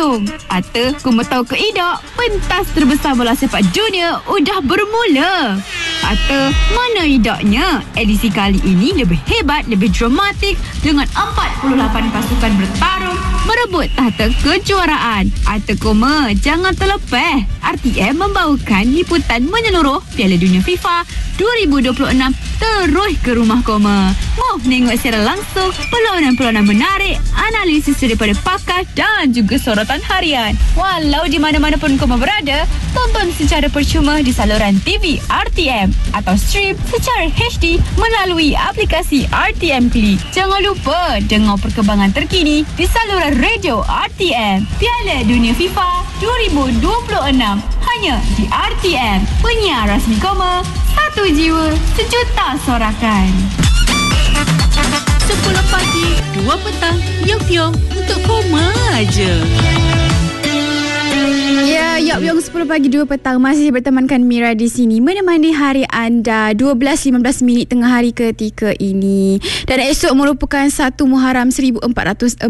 hujung. Ata, kamu tahu ke tidak, pentas terbesar bola sepak dunia udah bermula. Ata, mana idaknya? Edisi kali ini lebih hebat, lebih dramatik dengan 48 pasukan bertarung merebut tahta kejuaraan. Ata koma, jangan terlepas. RTM membawakan liputan menyeluruh Piala Dunia FIFA 2026 terus ke rumah koma. Mau tengok secara langsung perlawanan-perlawanan menarik, analisis daripada pakar dan juga sorotan harian. Walau di mana-mana pun koma berada, tonton secara percuma di saluran TV RTM atau stream secara HD melalui aplikasi RTM Klik. Jangan lupa dengar perkembangan terkini di saluran radio RTM. Piala Dunia FIFA 2026 hanya di RTM. Penyiar rasmi koma, satu jiwa, sejuta sorakan. 10 pagi, 2 petang, Pyong-pyong untuk koma aja. Ya, Pyong 10 pagi 2 petang masih bertemankan Mira di sini menemani hari anda 12.15 minit tengah hari ketika ini. Dan esok merupakan 1 Muharram 1448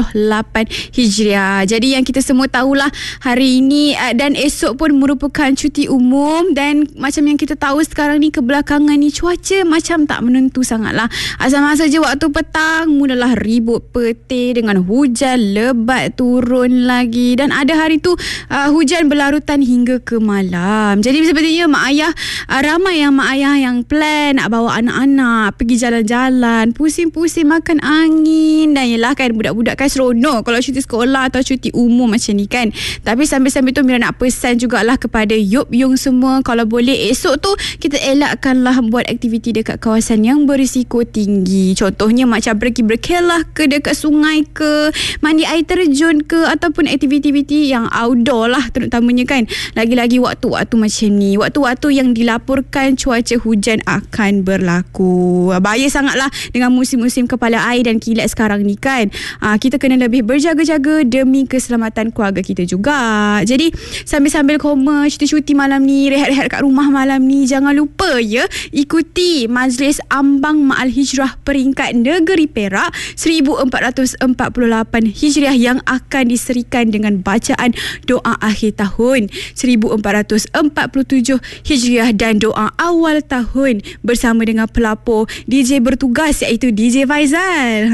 Hijriah. Jadi yang kita semua tahulah hari ini dan esok pun merupakan cuti umum, dan macam yang kita tahu sekarang ni kebelakangan ni cuaca macam tak menentu sangatlah. Asal-asal je waktu petang mulalah ribut petir dengan hujan lebat turun lagi, dan ada hari tu hujan berlarutan hingga ke malam. Jadi sepertinya mak ayah, ramai yang mak ayah yang plan nak bawa anak-anak pergi jalan-jalan, pusing-pusing makan angin. Dan yelah kan, budak-budak kan seronok kalau cuti sekolah atau cuti umum macam ni kan. Tapi sambil-sambil tu Mira nak pesan jugalah kepada Pyong semua, kalau boleh esok tu kita elakkanlah buat aktiviti dekat kawasan yang berisiko tinggi. Contohnya macam pergi berkelah ke dekat sungai ke, mandi air terjun ke, ataupun aktiviti-aktiviti yang outdoor lah terutamanya kan. Lagi-lagi waktu-waktu macam ni, waktu-waktu yang dilaporkan cuaca hujan akan berlaku. Bahaya sangatlah dengan musim-musim kepala air dan kilat sekarang ni kan. Kita kena lebih berjaga-jaga demi keselamatan keluarga kita juga. Jadi sambil-sambil koma cuti-cuti malam ni, rehat-rehat kat rumah malam ni, jangan lupa ya, ikuti Majlis Ambang Ma'al Hijrah peringkat negeri Perak 1448 Hijriah yang akan diserikan dengan bacaan doa akhir tahun 1447 Hijriah dan doa awal tahun bersama dengan pelapor DJ bertugas iaitu DJ Faizal.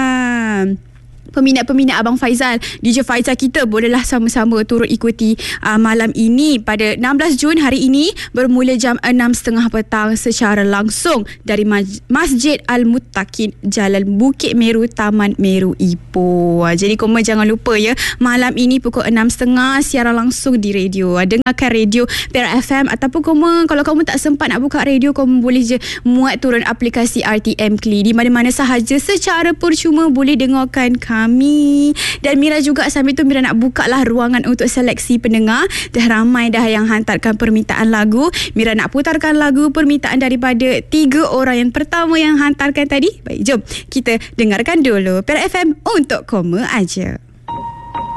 Peminat-peminat Abang Faizal, DJ Faizal kita bolehlah sama-sama turut ikuti malam ini pada 16 Jun hari ini bermula jam 6.30 petang secara langsung dari Masjid Al-Muttaqin, Jalan Bukit Meru, Taman Meru, Ipoh. Jadi korang jangan lupa ya, malam ini pukul 6.30 siaran langsung di radio. Dengarkan radio Perak FM, ataupun kalau kamu tak sempat nak buka radio, kamu boleh je muat turun aplikasi RTM Kli. Di mana-mana sahaja secara percuma boleh dengarkan kami. Dan Mira juga sambil tu Mira nak buka lah ruangan untuk seleksi pendengar. Dah ramai dah yang hantarkan permintaan lagu. Mira nak putarkan lagu permintaan daripada 3 orang yang pertama yang hantarkan tadi. Baik, jom kita dengarkan dulu Perak FM untuk koma aja.